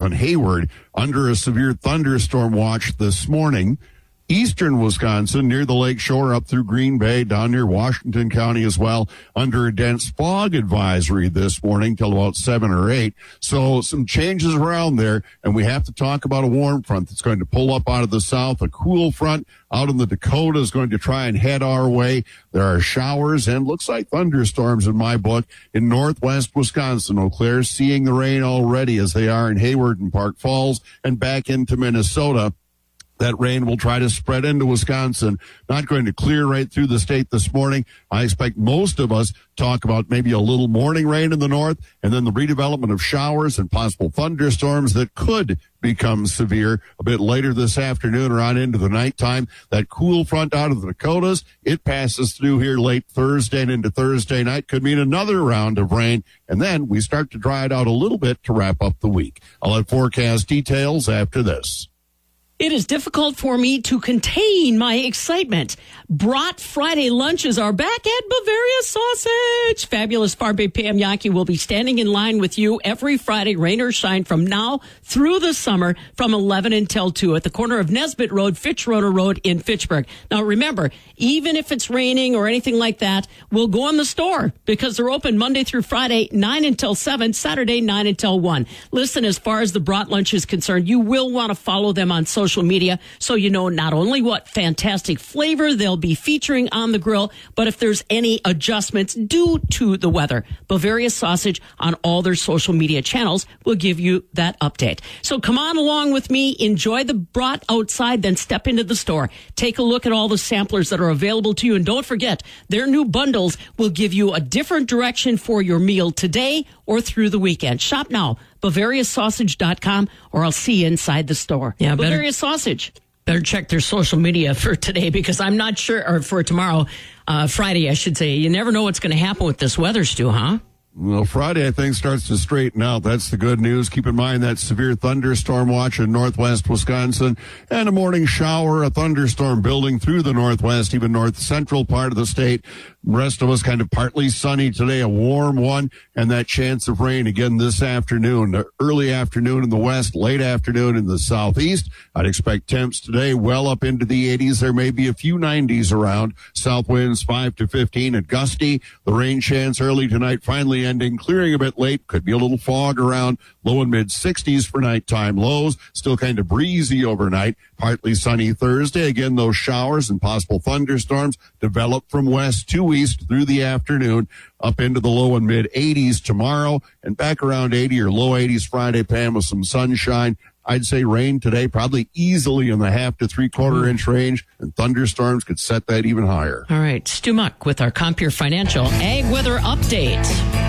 and Hayward under a severe thunderstorm watch this morning. Eastern Wisconsin near the lake shore up through Green Bay, down near Washington County as well, under a dense fog advisory this morning till about 7 or 8. So some changes around there, and we have to talk about a warm front that's going to pull up out of the south. A cool front out in the Dakota is going to try and head our way. There are showers and looks like thunderstorms in my book in northwest Wisconsin. Eau Claire seeing the rain already as they are in Hayward and Park Falls and back into Minnesota. That rain will try to spread into Wisconsin. Not going to clear right through the state this morning. I expect most of us talk about maybe a little morning rain in the north and then the redevelopment of showers and possible thunderstorms that could become severe a bit later this afternoon or on into the nighttime. That cool front out of the Dakotas, it passes through here late Thursday and into Thursday night. Could mean another round of rain. And then we start to dry it out a little bit to wrap up the week. I'll have forecast details after this. It is difficult for me to contain my excitement. Brat Friday lunches are back at Bavaria Sausage. Fabulous Farm Babe Pam Yankee will be standing in line with you every Friday, rain or shine, from now through the summer from 11 until 2 at the corner of Nesbitt Road, Fitch-Roeder Road in Fitchburg. Now, remember, even if it's raining or anything like that, we'll go in the store because they're open Monday through Friday, 9 until 7, Saturday, 9 until 1. Listen, as far as the Brat lunch is concerned, you will want to follow them on social media so you know not only what fantastic flavor they'll be featuring on the grill, but if there's any adjustments due to the weather. Bavaria Sausage on all their social media channels will give you that update. So come on along with me, enjoy the brat outside, then step into the store. Take a look at all the samplers that are available to you, and don't forget, their new bundles will give you a different direction for your meal today or through the weekend. Shop now, BavariaSausage.com, or I'll see you inside the store. Yeah, Bavaria Sausage. Better check their social media for today because I'm not sure, or for tomorrow, Friday, I should say. You never know what's going to happen with this weather, Stu, huh? Well, Friday, I think, starts to straighten out. That's the good news. Keep in mind that severe thunderstorm watch in northwest Wisconsin and a morning shower, a thunderstorm building through the northwest, even north central part of the state. The rest of us kind of partly sunny today, a warm one, and that chance of rain again this afternoon. Early afternoon in the west, late afternoon in the southeast. I'd expect temps today well up into the 80s. There may be a few 90s around. South winds 5 to 15 and gusty. The rain chance early tonight finally ending, clearing a bit late. Could be a little fog around. Low and mid 60s for nighttime lows. Still kind of breezy overnight. Partly sunny Thursday. Again, those showers and possible thunderstorms develop from west to east through the afternoon, up into the low and mid 80s tomorrow, and back around 80 or low 80s Friday, Pam, with some sunshine. I'd say rain today, probably easily in the half to 3/4 inch range, and thunderstorms could set that even higher. All right, Stu Muck with our Compeer Financial Ag Weather Update.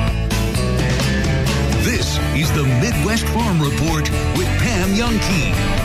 This is the Midwest Farm Report with Pam Yankee.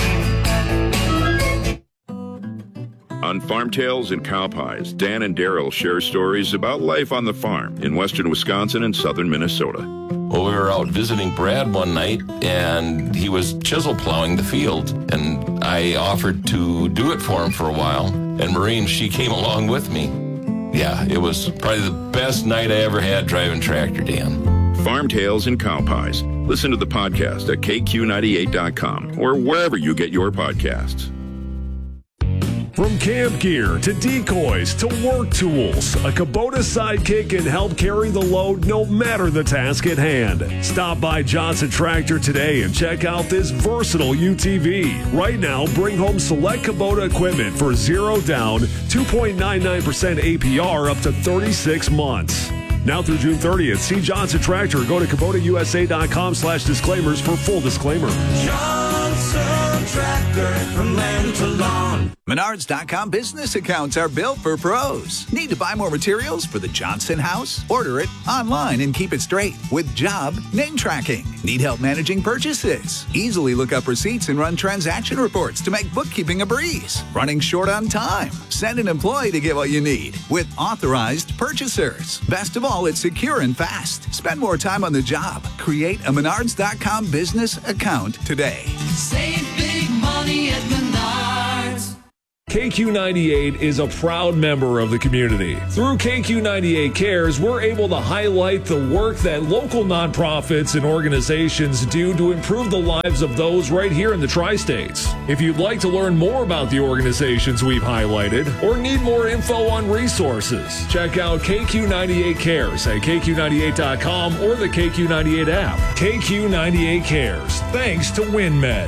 On Farm Tales and Cow Pies, Dan and Daryl share stories about life on the farm in western Wisconsin and southern Minnesota. Well, we were out visiting Brad one night, and he was chisel plowing the field, and I offered to do it for him for a while, and Maureen, she came along with me. Yeah, it was probably the best night I ever had driving tractor, Dan. Farm Tales and Cow Pies. Listen to the podcast at KQ98.com or wherever you get your podcasts. From camp gear to decoys to work tools, a Kubota sidekick can help carry the load no matter the task at hand. Stop by Johnson Tractor today and check out this versatile UTV. Right now, bring home select Kubota equipment for 0 down, 2.99% APR up to 36 months. Now through June 30th, see Johnson Tractor or go to KubotaUSA.com/disclaimers for full disclaimer. Johnson Tractor, from land to lawn. Menards.com business accounts are built for pros. Need to buy more materials for the Johnson house? Order it online and keep it straight with job name tracking. Need help managing purchases? Easily look up receipts and run transaction reports to make bookkeeping a breeze. Running short on time? Send an employee to get what you need with authorized purchasers. Best of all, it's secure and fast. Spend more time on the job. Create a Menards.com business account today. Save big money at Menards. KQ98 is a proud member of the community. Through KQ98 Cares, we're able to highlight the work that local nonprofits and organizations do to improve the lives of those right here in the tri-states. If you'd like to learn more about the organizations we've highlighted or need more info on resources, check out KQ98 Cares at KQ98.com or the KQ98 app. KQ98 Cares. Thanks to WinMed.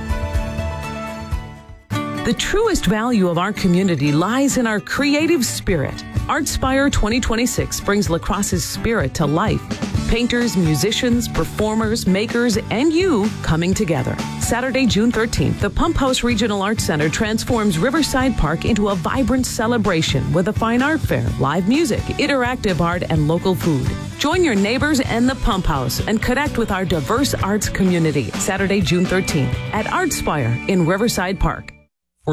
The truest value of our community lies in our creative spirit. ArtSpire 2026 brings La Crosse's spirit to life. Painters, musicians, performers, makers, and you coming together. Saturday, June 13th, the Pump House Regional Arts Center transforms Riverside Park into a vibrant celebration with a fine art fair, live music, interactive art, and local food. Join your neighbors and the Pump House and connect with our diverse arts community. Saturday, June 13th at ArtSpire in Riverside Park. For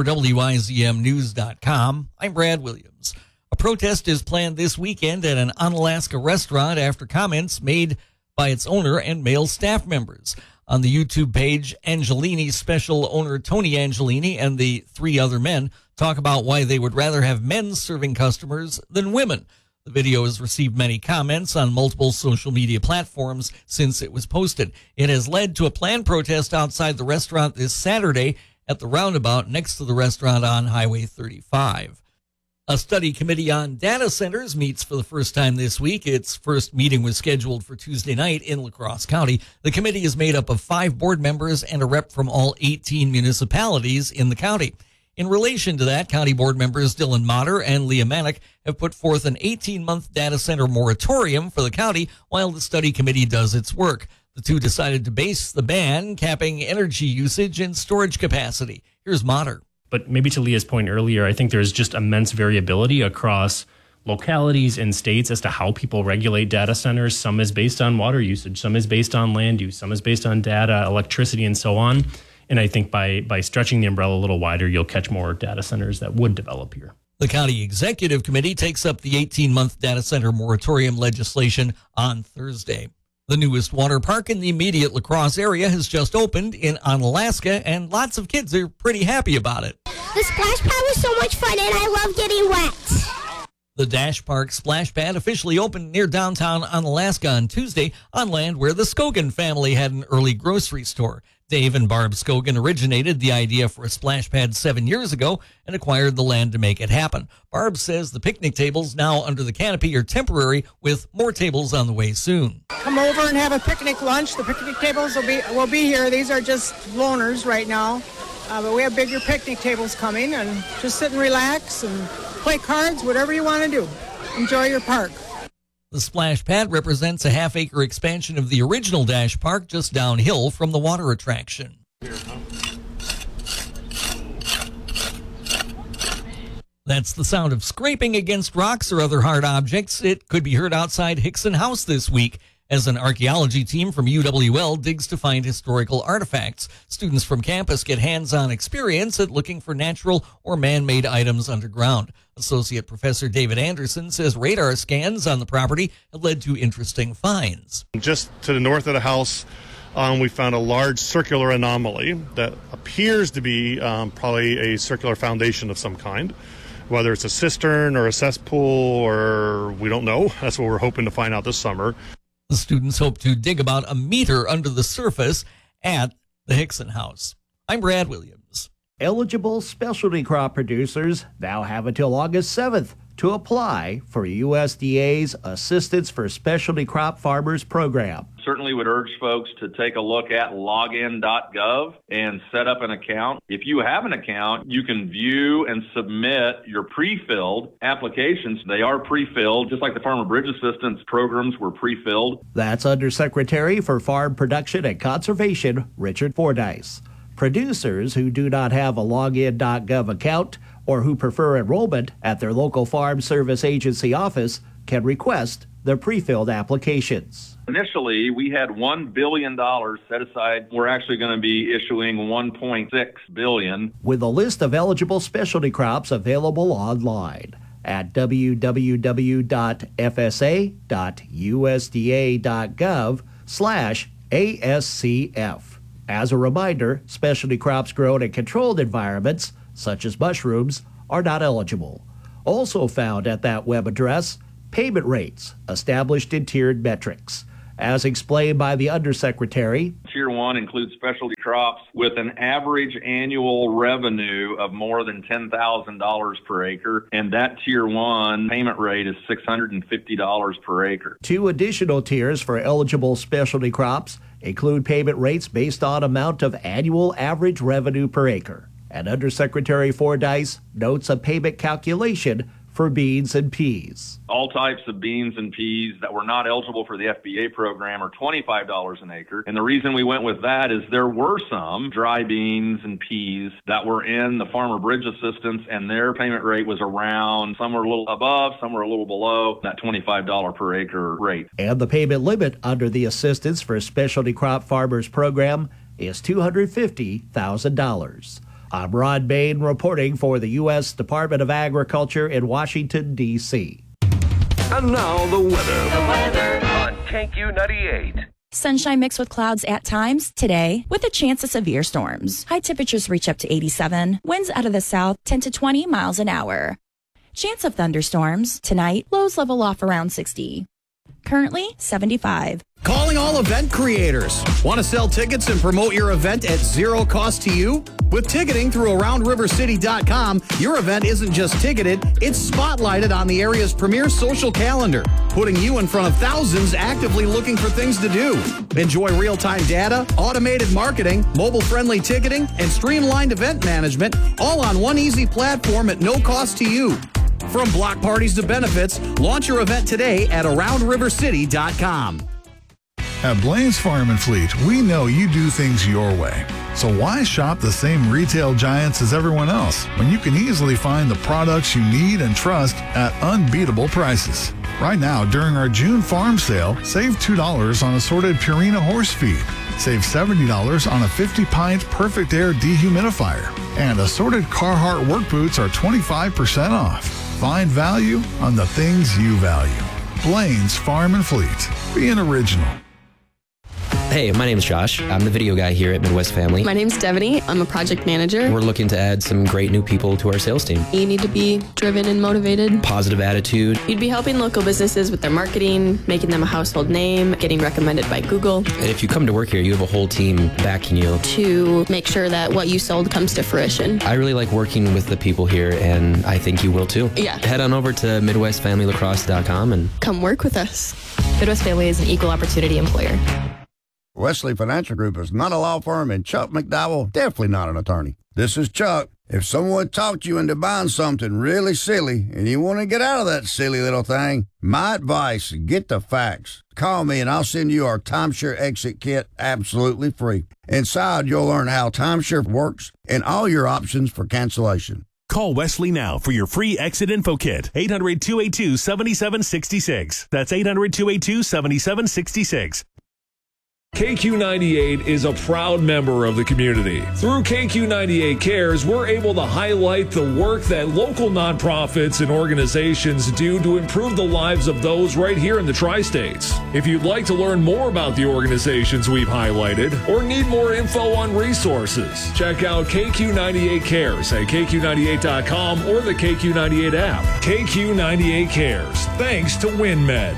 WIZMnews.com, I'm Brad Williams. A protest is planned this weekend at an Onalaska restaurant after comments made by its owner and male staff members. On the YouTube page, Angelini's special owner Tony Angelini and the three other men talk about why they would rather have men serving customers than women. The video has received many comments on multiple social media platforms since it was posted. It has led to a planned protest outside the restaurant this Saturday at the roundabout next to the restaurant on Highway 35. A study committee on data centers meets for the first time this week. Its first meeting was scheduled for Tuesday night in La Crosse County. The committee is made up of 5 board members and a rep from all 18 municipalities in the county. In relation to that, county board members Dylan Motter and Leah Manick have put forth an 18-month data center moratorium for the county while the study committee does its work. The two decided to base the ban capping energy usage and storage capacity. Here's Motter. But maybe to Leah's point earlier, I think there's just immense variability across localities and states as to how people regulate data centers. Some is based on water usage, some is based on land use, some is based on data, electricity, and so on. And I think by stretching the umbrella a little wider, you'll catch more data centers that would develop here. The county executive committee takes up the 18-month data center moratorium legislation on Thursday. The newest water park in the immediate La Crosse area has just opened in Onalaska, and lots of kids are pretty happy about it. The splash pad was so much fun, and I love getting wet. The Dash Park Splash Pad officially opened near downtown Onalaska on Tuesday on land where the Scogan family had an early grocery store. Dave and Barb Scogan originated the idea for a splash pad 7 years ago and acquired the land to make it happen. Barb says the picnic tables now under the canopy are temporary, with more tables on the way soon. Come over and have a picnic lunch. The picnic tables will be here. These are just loners right now. But we have bigger picnic tables coming, and just sit and relax and play cards, whatever you want to do. Enjoy your park. The splash pad represents a half-acre expansion of the original Dash Park just downhill from the water attraction. That's the sound of scraping against rocks or other hard objects. It could be heard outside Hickson House this week as an archaeology team from UWL digs to find historical artifacts. Students from campus get hands-on experience at looking for natural or man-made items underground. Associate Professor David Anderson says radar scans on the property have led to interesting finds. Just to the north of the house, we found a large circular anomaly that appears to be probably a circular foundation of some kind. Whether it's a cistern or a cesspool, or we don't know. That's what we're hoping to find out this summer. The students hope to dig about a meter under the surface at the Hickson House. I'm Brad Williams. Eligible specialty crop producers now have until August 7th to apply for USDA's Assistance for Specialty Crop Farmers program. Certainly would urge folks to take a look at login.gov and set up an account. If you have an account, you can view and submit your pre-filled applications. They are pre-filled, just like the Farmer Bridge Assistance programs were pre-filled. That's Undersecretary for Farm Production and Conservation, Richard Fordyce. Producers who do not have a login.gov account or who prefer enrollment at their local Farm Service Agency office can request the pre-filled applications. Initially, we had $1 billion set aside. We're actually going to be issuing $1.6 billion. With a list of eligible specialty crops available online at www.fsa.usda.gov/ASCF. As a reminder, specialty crops grown in controlled environments such as mushrooms, are not eligible. Also found at that web address, payment rates established in tiered metrics. As explained by the Undersecretary, Tier 1 includes specialty crops with an average annual revenue of more than $10,000 per acre, and that Tier 1 payment rate is $650 per acre. 2 additional tiers for eligible specialty crops include payment rates based on amount of annual average revenue per acre. And Undersecretary Fordyce notes a payment calculation for beans and peas. All types of beans and peas that were not eligible for the FBA program are $25 an acre. And the reason we went with that is there were some dry beans and peas that were in the Farmer Bridge Assistance, and their payment rate was around, some were a little above, some were a little below that $25 per acre rate. And the payment limit under the Assistance for Specialty Crop Farmers program is $250,000. I'm Ron Bain reporting for the U.S. Department of Agriculture in Washington, D.C. And now the weather. On KQ98. Sunshine mixed with clouds at times today with a chance of severe storms. High temperatures reach up to 87. Winds out of the south 10 to 20 miles an hour. Chance of thunderstorms tonight. Lows level off around 60. Currently 75. Calling all event creators. Want to sell tickets and promote your event at zero cost to you? With ticketing through AroundRiverCity.com, your event isn't just ticketed, it's spotlighted on the area's premier social calendar, putting you in front of thousands actively looking for things to do. Enjoy real-time data, automated marketing, mobile-friendly ticketing, and streamlined event management, all on one easy platform at no cost to you. From block parties to benefits, launch your event today at AroundRiverCity.com. At Blaine's Farm and Fleet, we know you do things your way. So why shop the same retail giants as everyone else when you can easily find the products you need and trust at unbeatable prices? Right now, during our June farm sale, save $2 on assorted Purina horse feed. Save $70 on a 50-pint Perfect Air dehumidifier. And assorted Carhartt work boots are 25% off. Find value on the things you value. Blaine's Farm and Fleet. Be an original. Hey, my name's Josh. I'm the video guy here at Midwest Family. My name's Devaney. I'm a project manager. We're looking to add some great new people to our sales team. You need to be driven and motivated. Positive attitude. You'd be helping local businesses with their marketing, making them a household name, getting recommended by Google. And if you come to work here, you have a whole team backing you. To make sure that what you sold comes to fruition. I really like working with the people here, and I think you will too. Yeah. Head on over to MidwestFamilyLacrosse.com and come work with us. Midwest Family is an equal opportunity employer. Wesley Financial Group is not a law firm, and Chuck McDowell definitely not an attorney. This is Chuck. If someone talked you into buying something really silly and you want to get out of that silly little thing, my advice, get the facts. Call me and I'll send you our timeshare exit kit absolutely free. Inside, you'll learn how timeshare works and all your options for cancellation. Call Wesley now for your free exit info kit. 800-282-7766. That's 800-282-7766. KQ98 is a proud member of the community. Through KQ98 Cares, we're able to highlight the work that local nonprofits and organizations do to improve the lives of those right here in the tri-states. If you'd like to learn more about the organizations we've highlighted or need more info on resources, check out KQ98 Cares at KQ98.com or the KQ98 app. KQ98 Cares. Thanks to WinMed.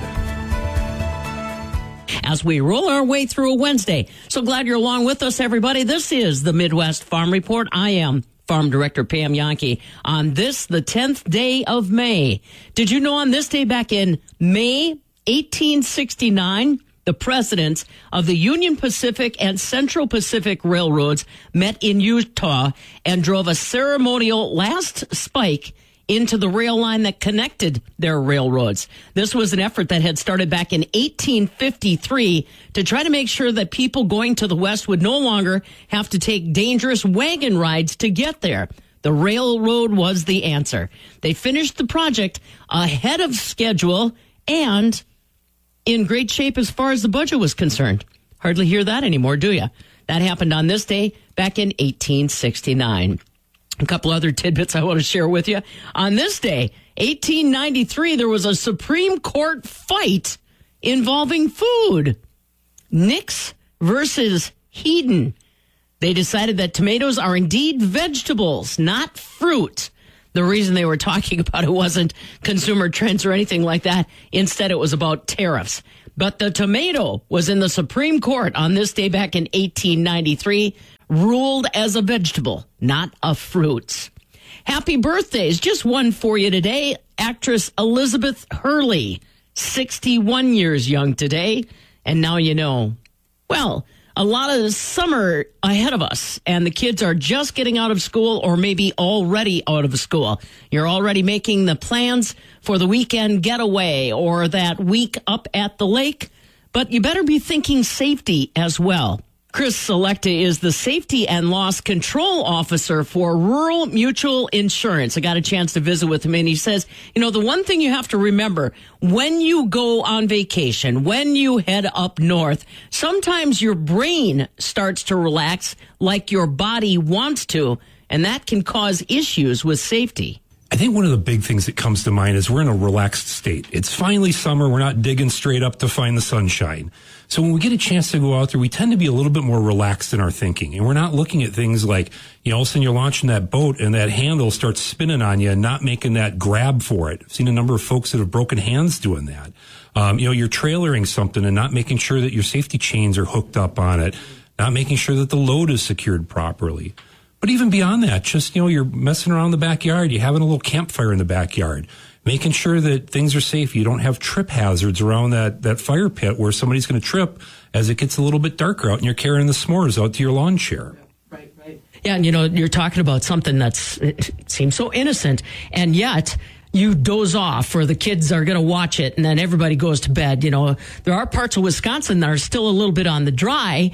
As we roll our way through a Wednesday. So glad you're along with us, everybody. This is the Midwest Farm Report. I am Farm Director Pam Yankee. On this, the 10th day of May. Did you know on this day back in May 1869, the presidents of the Union Pacific and Central Pacific Railroads met in Utah and drove a ceremonial last spike into the rail line that connected their railroads. This was an effort that had started back in 1853 to try to make sure that people going to the west would no longer have to take dangerous wagon rides to get there. The railroad was the answer. They finished the project ahead of schedule and in great shape as far as the budget was concerned. Hardly hear that anymore, do you? That happened on this day back in 1869. A couple other tidbits I want to share with you. On this day, 1893, there was a Supreme Court fight involving food. Nix versus Hedon. They decided that tomatoes are indeed vegetables, not fruit. The reason they were talking about it wasn't consumer trends or anything like that. Instead, it was about tariffs. But the tomato was in the Supreme Court on this day back in 1893, ruled as a vegetable, not a fruit. Happy birthdays. Just one for you today. Actress Elizabeth Hurley, 61 years young today. And now you know. Well, a lot of summer ahead of us, and the kids are just getting out of school or maybe already out of school. You're already making the plans for the weekend getaway or that week up at the lake, but you better be thinking safety as well. Chris Selecta is the Safety and Loss Control Officer for Rural Mutual Insurance. I got a chance to visit with him, and he says, the one thing you have to remember, when you go on vacation, when you head up north, sometimes your brain starts to relax like your body wants to, and that can cause issues with safety. I think one of the big things that comes to mind is we're in a relaxed state. It's finally summer. We're not digging straight up to find the sunshine. So when we get a chance to go out there, we tend to be a little bit more relaxed in our thinking. And we're not looking at things like, all of a sudden you're launching that boat and that handle starts spinning on you and not making that grab for it. I've seen a number of folks that have broken hands doing that. You're trailering something and not making sure that your safety chains are hooked up on it, not making sure that the load is secured properly. But even beyond that, just, you're messing around in the backyard. You're having a little campfire in the backyard, making sure that things are safe. You don't have trip hazards around that fire pit where somebody's going to trip as it gets a little bit darker out and you're carrying the s'mores out to your lawn chair. Right. Yeah, and you're talking about something it seems so innocent, and yet you doze off, or the kids are going to watch it, and then everybody goes to bed. There are parts of Wisconsin that are still a little bit on the dry.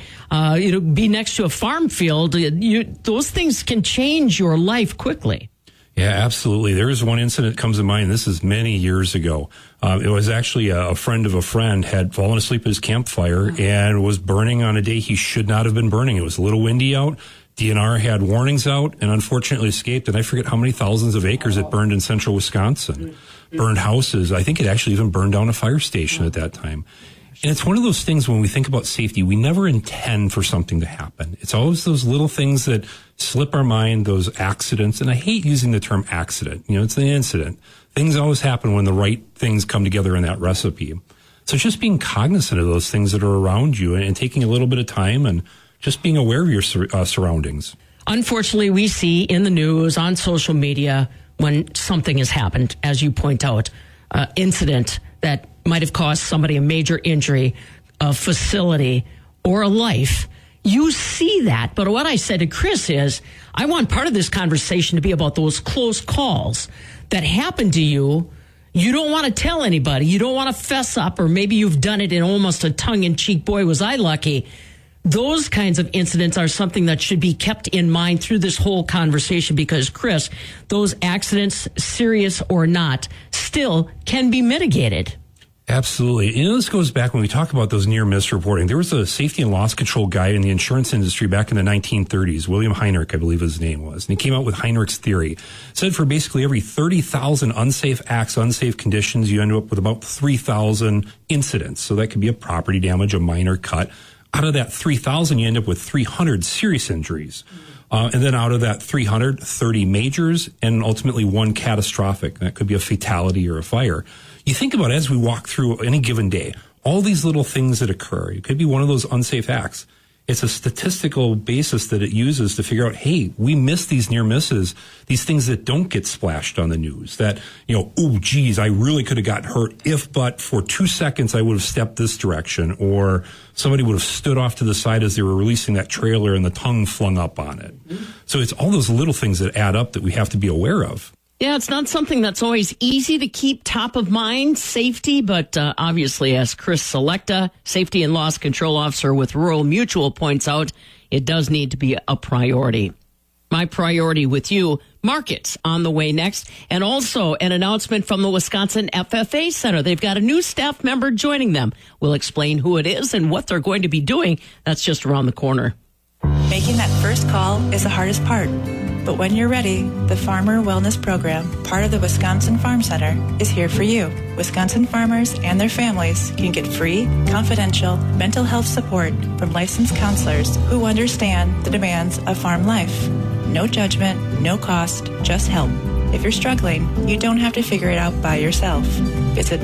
Be next to a farm field. Those things can change your life quickly. Yeah, absolutely. There is one incident that comes to mind. This is many years ago. It was actually a friend of a friend had fallen asleep at his campfire and was burning on a day he should not have been burning. It was a little windy out. DNR had warnings out and unfortunately escaped. And I forget how many thousands of acres it burned in central Wisconsin. Burned houses. I think it actually even burned down a fire station at that time. And it's one of those things when we think about safety, we never intend for something to happen. It's always those little things that slip our mind, those accidents. And I hate using the term accident. It's an incident. Things always happen when the right things come together in that recipe. So just being cognizant of those things that are around you and taking a little bit of time and just being aware of your surroundings. Unfortunately, we see in the news, on social media, when something has happened, as you point out, incident that might have caused somebody a major injury, a facility, or a life. You see that. But what I said to Chris is, I want part of this conversation to be about those close calls that happen to you. You don't want to tell anybody. You don't want to fess up, or maybe you've done it in almost a tongue-in-cheek, boy, was I lucky. Those kinds of incidents are something that should be kept in mind through this whole conversation because, Chris, those accidents, serious or not, still can be mitigated. Absolutely. This goes back when we talk about those near-miss reporting. There was a safety and loss control guy in the insurance industry back in the 1930s. William Heinrich, I believe his name was. And he came out with Heinrich's theory. It said for basically every 30,000 unsafe acts, unsafe conditions, you end up with about 3,000 incidents. So that could be a property damage, a minor cut. Out of that 3,000, you end up with 300 serious injuries. And then out of that 300, 30 majors, and ultimately one catastrophic. That could be a fatality or a fire. You think about it as we walk through any given day, all these little things that occur. It could be one of those unsafe acts. It's a statistical basis that it uses to figure out, hey, we miss these near misses, these things that don't get splashed on the news. That, oh, geez, I really could have got hurt but for 2 seconds I would have stepped this direction, or somebody would have stood off to the side as they were releasing that trailer and the tongue flung up on it. So it's all those little things that add up that we have to be aware of. Yeah, it's not something that's always easy to keep top of mind, safety, but obviously, as Chris Selecta, Safety and Loss Control Officer with Rural Mutual, points out, it does need to be a priority. My priority with you, markets on the way next, and also an announcement from the Wisconsin FFA Center. They've got a new staff member joining them. We'll explain who it is and what they're going to be doing. That's just around the corner. Making that first call is the hardest part. But when you're ready, the Farmer Wellness Program, part of the Wisconsin Farm Center, is here for you. Wisconsin farmers and their families can get free, confidential mental health support from licensed counselors who understand the demands of farm life. No judgment, no cost, just help. If you're struggling, you don't have to figure it out by yourself. Visit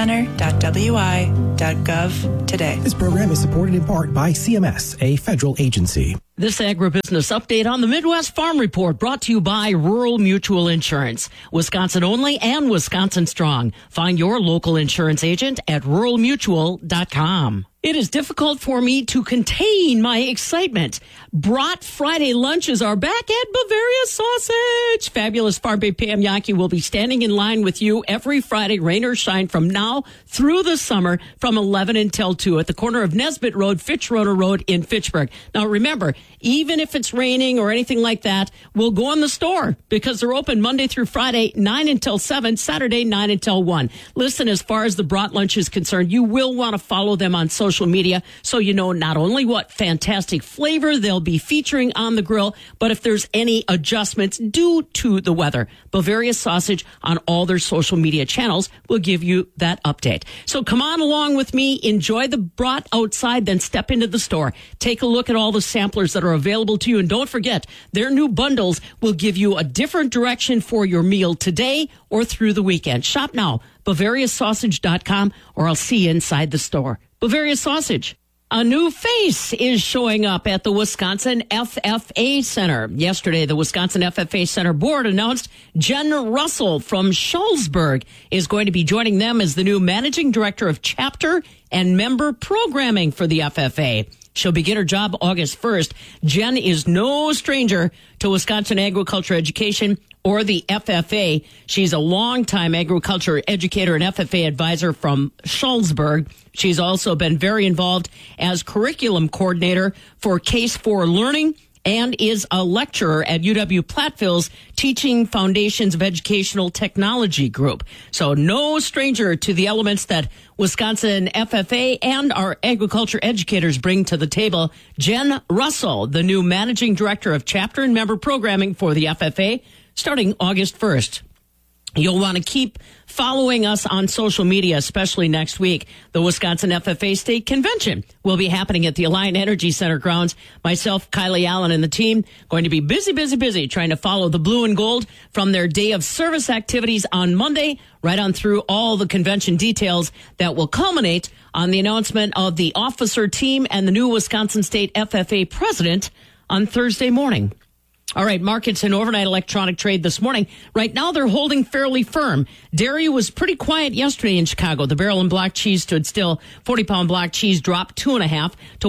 farmcenter.wi.gov today. This program is supported in part by CMS, a federal agency. This agribusiness update on the Midwest Farm Report brought to you by Rural Mutual Insurance. Wisconsin only and Wisconsin strong. Find your local insurance agent at ruralmutual.com. It is difficult for me to contain my excitement. Brat Friday lunches are back at Bavaria Sausage. Fabulous Farm Babe Pam Yankee will be standing in line with you every Friday, rain or shine, from now through the summer from 11 until 2 at the corner of Nesbitt Road, Fitzroder Road in Fitchburg. Now, remember, even if it's raining or anything like that, we'll go in the store because they're open Monday through Friday, 9 until 7, Saturday, 9 until 1. Listen, as far as the brat lunch is concerned, you will want to follow them on social media so you know not only what fantastic flavor they'll be featuring on the grill, but if there's any adjustments due to the weather. Bavaria Sausage on all their social media channels will give you that update. So come on along with me, enjoy the brat outside, then step into the store. Take a look at all the samplers that are available to you, and don't forget, their new bundles will give you a different direction for your meal today or through the weekend. Shop now, BavariaSausage.com, or I'll see you inside the store. Bavaria Sausage. A new face is showing up at the Wisconsin FFA Center. Yesterday, the Wisconsin FFA Center board announced Jen Russell from Shullsburg is going to be joining them as the new managing director of chapter and member programming for the FFA. She'll begin her job August 1st. Jen is no stranger to Wisconsin agriculture education or the FFA. She's a longtime agriculture educator and FFA advisor from Shullsburg. She's also been very involved as curriculum coordinator for Case for Learning and is a lecturer at UW-Platteville's Teaching Foundations of Educational Technology group. So no stranger to the elements that Wisconsin FFA and our agriculture educators bring to the table. Jen Russell, the new managing director of chapter and member programming for the FFA, starting August 1st. You'll want to keep following us on social media, especially next week. The Wisconsin FFA State Convention will be happening at the Alliant Energy Center grounds. Myself, Kylie Allen, and the team going to be busy trying to follow the blue and gold from their day of service activities on Monday right on through all the convention details that will culminate on the announcement of the officer team and the new Wisconsin State FFA president on Thursday morning. All right, markets and overnight electronic trade this morning. Right now, they're holding fairly firm. Dairy was pretty quiet yesterday in Chicago. The barrel and block cheese stood still. 40-pound block cheese dropped 2.5 to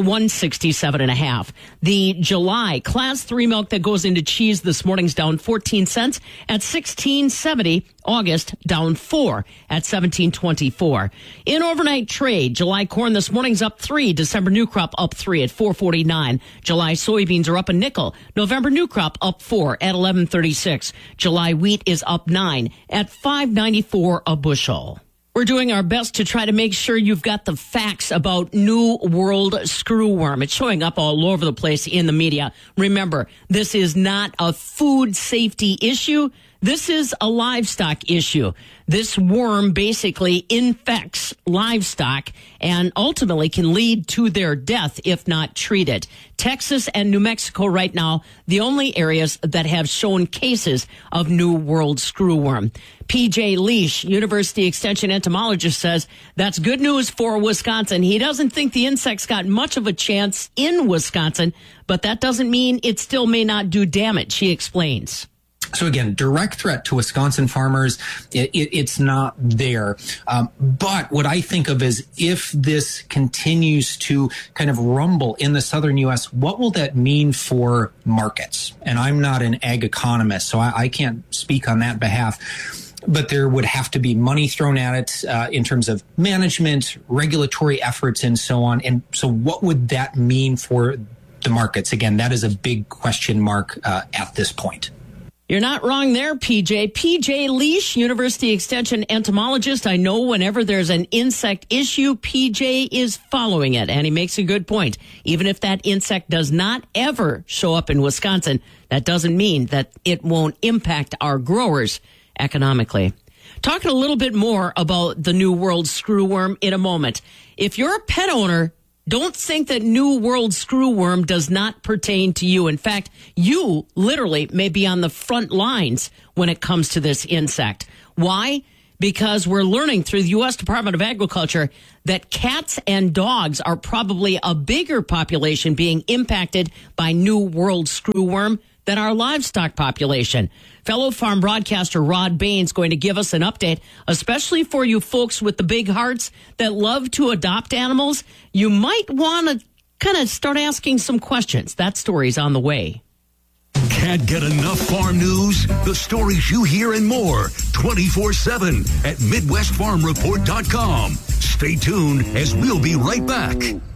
167.5. The July Class 3 milk that goes into cheese this morning's down 14 cents at $16.70. August down 4 at $17.24. In overnight trade, July corn this morning's up 3. December new crop up 3 at $4.49. July soybeans are up a nickel. November new crop up 4 at $11.36. July wheat is up 9 at $5.94 a bushel. We're doing our best to try to make sure you've got the facts about New World screwworm. It's showing up all over the place in the media. Remember, this is not a food safety issue. This is a livestock issue. This worm basically infects livestock and ultimately can lead to their death if not treated. Texas and New Mexico right now, the only areas that have shown cases of New World screwworm. P.J. Leash, University Extension entomologist, says that's good news for Wisconsin. He doesn't think the insect's got much of a chance in Wisconsin, but that doesn't mean it still may not do damage, he explains. So again, direct threat to Wisconsin farmers, it's not there. But what I think of is if this continues to kind of rumble in the southern U.S., what will that mean for markets? And I'm not an ag economist, so I can't speak on that behalf. But there would have to be money thrown at it in terms of management, regulatory efforts, and so on. And so what would that mean for the markets? Again, that is a big question mark at this point. You're not wrong there, PJ. PJ Leash, University Extension entomologist. I know whenever there's an insect issue, PJ is following it. And he makes a good point. Even if that insect does not ever show up in Wisconsin, that doesn't mean that it won't impact our growers economically. Talking a little bit more about the New World screwworm in a moment. If you're a pet owner, don't think that New World screwworm does not pertain to you. In fact, you literally may be on the front lines when it comes to this insect. Why? Because we're learning through the U.S. Department of Agriculture that cats and dogs are probably a bigger population being impacted by New World screwworm than our livestock population. Fellow farm broadcaster Rod Bain's going to give us an update, especially for you folks with the big hearts that love to adopt animals. You might want to kind of start asking some questions. That story's on the way. Can't get enough farm news? The stories you hear and more 24/7 at MidwestFarmReport.com. Stay tuned as we'll be right back.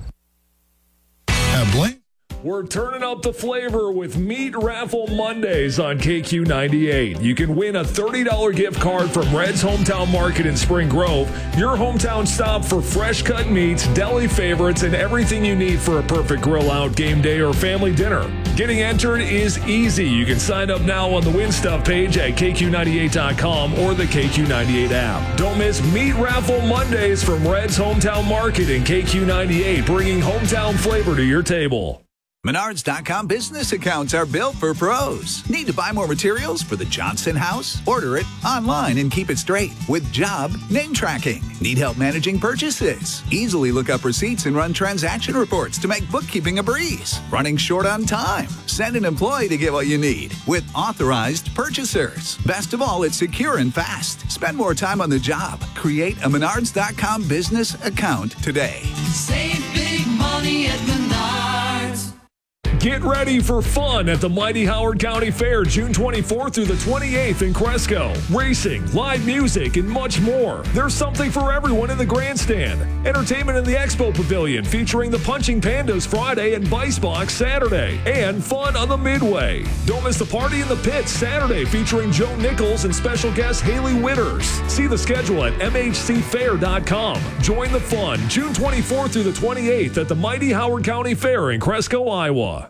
Blaine? We're turning up the flavor with Meat Raffle Mondays on KQ98. You can win a $30 gift card from Red's Hometown Market in Spring Grove, your hometown stop for fresh cut meats, deli favorites, and everything you need for a perfect grill out, game day, or family dinner. Getting entered is easy. You can sign up now on the Win Stuff page at KQ98.com or the KQ98 app. Don't miss Meat Raffle Mondays from Red's Hometown Market in KQ98, bringing hometown flavor to your table. Menards.com business accounts are built for pros. Need to buy more materials for the Johnson house? Order it online and keep it straight with job name tracking. Need help managing purchases? Easily look up receipts and run transaction reports to make bookkeeping a breeze. Running short on time? Send an employee to get what you need with authorized purchasers. Best of all, it's secure and fast. Spend more time on the job. Create a Menards.com business account today. Save big money at Menards. Get ready for fun at the Mighty Howard County Fair, June 24th through the 28th in Cresco. Racing, live music, and much more. There's something for everyone in the grandstand. Entertainment in the Expo Pavilion featuring the Punching Pandas Friday and Vice Box Saturday. And fun on the Midway. Don't miss the Party in the Pit Saturday featuring Joe Nichols and special guest Haley Witters. See the schedule at mhcfair.com. Join the fun June 24th through the 28th at the Mighty Howard County Fair in Cresco, Iowa.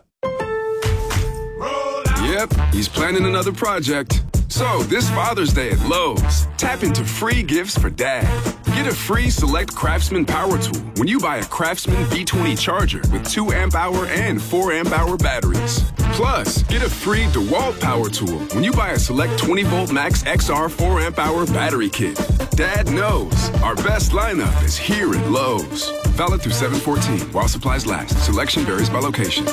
Yep, he's planning another project. So, this Father's Day at Lowe's, tap into free gifts for Dad. Get a free Select Craftsman power tool when you buy a Craftsman V20 charger with 2 amp-hour and 4 amp-hour batteries. Plus, get a free DeWalt power tool when you buy a Select 20-volt Max XR 4 amp-hour battery kit. Dad knows our best lineup is here at Lowe's. Valid through 7/14 while supplies last. Selection varies by location.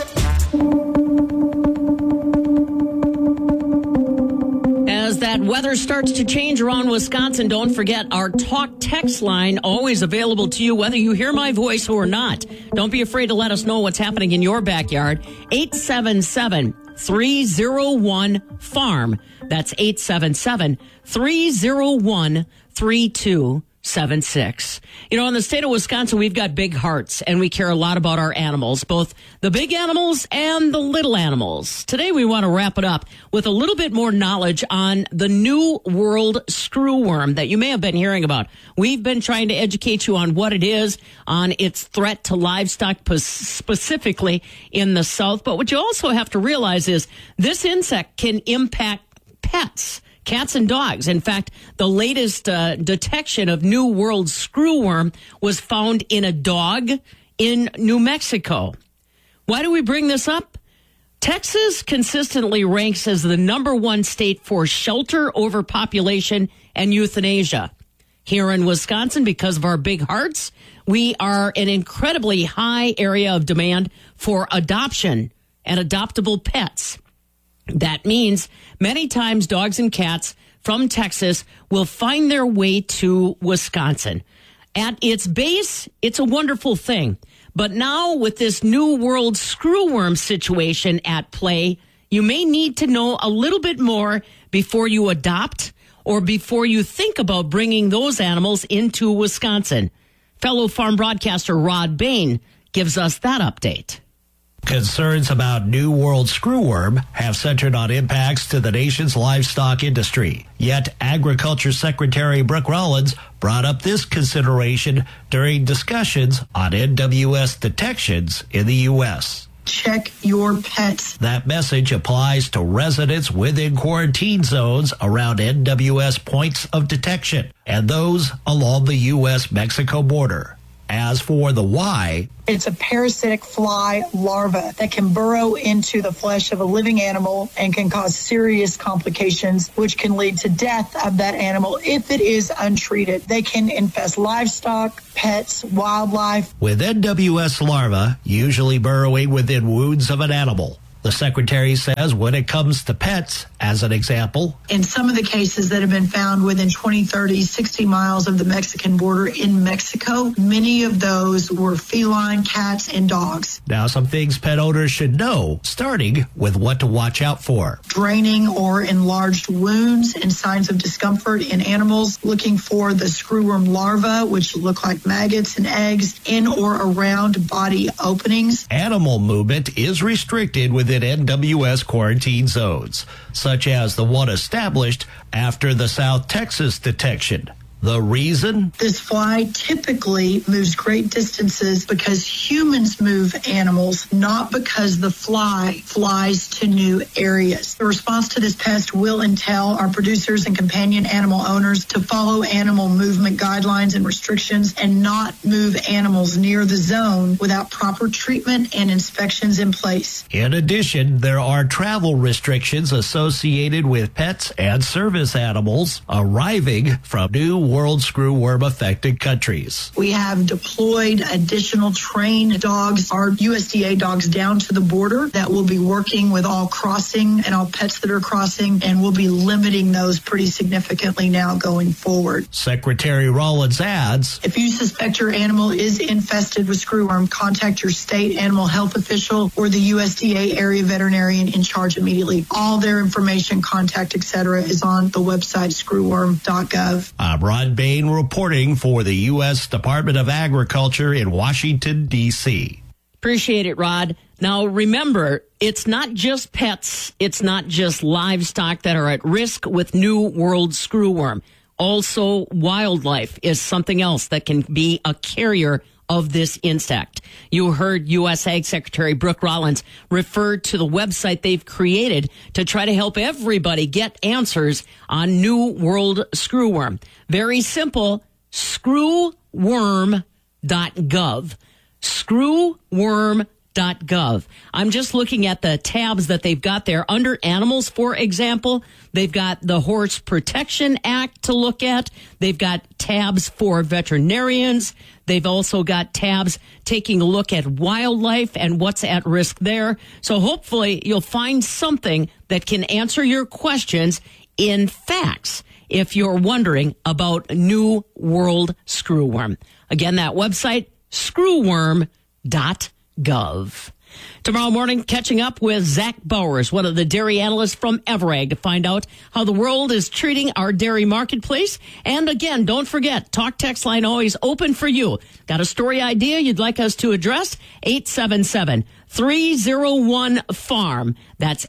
As that weather starts to change around Wisconsin, don't forget our talk text line, always available to you, whether you hear my voice or not. Don't be afraid to let us know what's happening in your backyard. 877-301-FARM. That's 877-301-3276. You know, in the state of Wisconsin, we've got big hearts, and we care a lot about our animals, both the big animals and the little animals. Today, we want to wrap it up with a little bit more knowledge on the New World screwworm that you may have been hearing about. We've been trying to educate you on what it is, on its threat to livestock, specifically in the South. But what you also have to realize is this insect can impact pets. Cats and dogs. In fact, the latest detection of New World screwworm was found in a dog in New Mexico. Why do we bring this up? Texas consistently ranks as the #1 state for shelter overpopulation and euthanasia. Here in Wisconsin, because of our big hearts, we are an incredibly high area of demand for adoption and adoptable pets. That means many times dogs and cats from Texas will find their way to Wisconsin. At its base, it's a wonderful thing. But now with this New World screwworm situation at play, you may need to know a little bit more before you adopt or before you think about bringing those animals into Wisconsin. Fellow farm broadcaster Rod Bain gives us that update. Concerns about New World screwworm have centered on impacts to the nation's livestock industry. Yet Agriculture Secretary Brooke Rollins brought up this consideration during discussions on NWS detections in the U.S. Check your pets. That message applies to residents within quarantine zones around NWS points of detection and those along the U.S.-Mexico border. As for the why, it's a parasitic fly larva that can burrow into the flesh of a living animal and can cause serious complications, which can lead to death of that animal if it is untreated. They can infest livestock, pets, wildlife. With NWS larvae usually burrowing within wounds of an animal, the secretary says when it comes to pets, as an example, in some of the cases that have been found within 20, 30, 60 miles of the Mexican border in Mexico, many of those were feline cats and dogs. Now, some things pet owners should know, starting with what to watch out for. Draining or enlarged wounds and signs of discomfort in animals, looking for the screwworm larvae, which look like maggots and eggs, in or around body openings. Animal movement is restricted within NWS quarantine zones, such as the one established after the South Texas detection. The reason? This fly typically moves great distances because humans move animals, not because the fly flies to new areas. The response to this pest will entail our producers and companion animal owners to follow animal movement guidelines and restrictions and not move animals near the zone without proper treatment and inspections in place. In addition, there are travel restrictions associated with pets and service animals arriving from New World screwworm affected countries. We have deployed additional trained dogs, our USDA dogs, down to the border that will be working with all crossing and all pets that are crossing, and we'll be limiting those pretty significantly now going forward. Secretary Rollins adds, if you suspect your animal is infested with screwworm, contact your state animal health official or the USDA area veterinarian in charge immediately. All their information, contact, etc. is on the website screwworm.gov. I'm Ron Bain reporting for the U.S. Department of Agriculture in Washington, D.C. Appreciate it, Rod. Now, remember, it's not just pets, it's not just livestock that are at risk with New World screwworm. Also, wildlife is something else that can be a carrier of this insect. You heard U.S. Ag Secretary Brooke Rollins refer to the website they've created to try to help everybody get answers on New World screwworm. Very simple, screwworm.gov. Screwworm.gov. I'm just looking at the tabs that they've got there. Under animals, for example, they've got the Horse Protection Act to look at. They've got tabs for veterinarians. They've also got tabs taking a look at wildlife and what's at risk there. So hopefully you'll find something that can answer your questions in facts if you're wondering about New World screwworm. Again, that website, screwworm.gov. Tomorrow morning, catching up with Zach Bowers, one of the dairy analysts from Everag, to find out how the world is treating our dairy marketplace. And again, don't forget, Talk Text line always open for you. Got a story idea you'd like us to address? 877-301-FARM. That's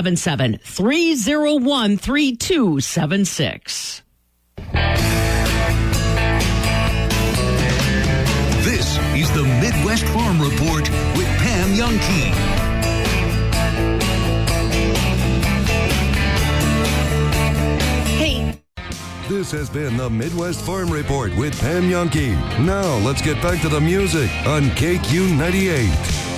877-301-3276. This is the Midwest Farm Report with Pam Youngkey. Hey. This has been the Midwest Farm Report with Pam Youngkey. Now let's get back to the music on KQ 98.